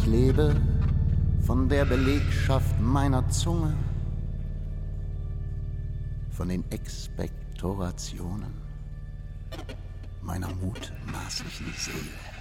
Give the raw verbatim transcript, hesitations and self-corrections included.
Ich lebe von der Belegschaft meiner Zunge, von den Expektorationen meiner mutmaßlichen Seele.